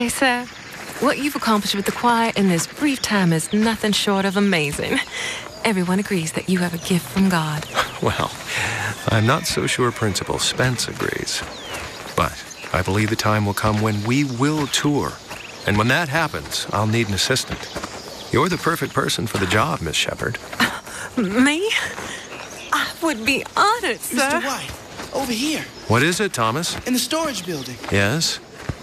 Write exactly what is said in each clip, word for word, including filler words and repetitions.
Hey, sir, what you've accomplished with the choir in this brief time is nothing short of amazing. Everyone agrees that you have a gift from God. Well, I'm not so sure Principal Spence agrees. But I believe the time will come when we will tour. And when that happens, I'll need an assistant. You're the perfect person for the job, Miss Shepard. Uh, me? I would be honored, sir. Mister White, over here. What is it, Thomas? In the storage building. Yes?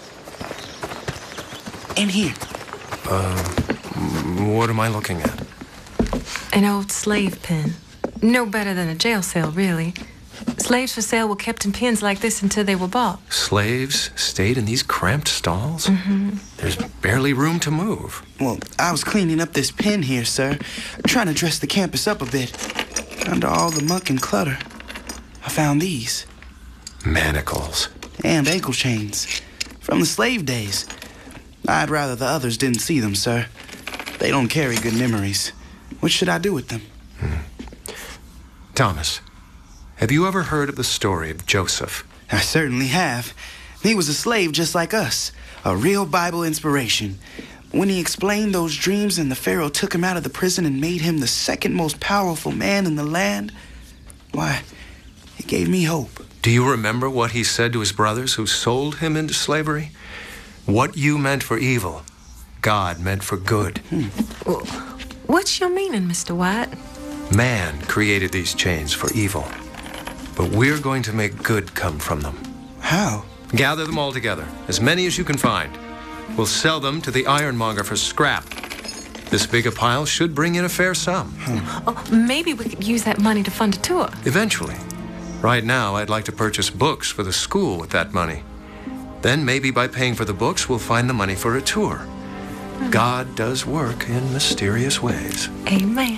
In here. Uh, what am I looking at? An old slave pen. No better than a jail cell, really. Slaves for sale were kept in pens like this until they were bought. Slaves stayed in these cramped stalls? Mm-hmm. There's barely room to move. Well, I was cleaning up this pen here, sir. Trying to dress the campus up a bit. Under all the muck and clutter, I found these. Manacles. And ankle chains. From the slave days. I'd rather the others didn't see them, sir. They don't carry good memories. What should I do with them? Hmm. Thomas, have you ever heard of the story of Joseph? I certainly have. He was a slave just like us. A real Bible inspiration. When he explained those dreams and the Pharaoh took him out of the prison and made him the second most powerful man in the land, why, it gave me hope. Do you remember what he said to his brothers who sold him into slavery? What you meant for evil, God meant for good. Hmm. Well, what's your meaning, Mister White? Man created these chains for evil, but we're going to make good come from them. How? Gather them all together, as many as you can find. We'll sell them to the ironmonger for scrap. This big a pile should bring in a fair sum. Hmm. Oh, maybe we could use that money to fund a tour. Eventually. Right now, I'd like to purchase books for the school with that money. Then maybe by paying for the books, we'll find the money for a tour. God does work in mysterious ways. Amen.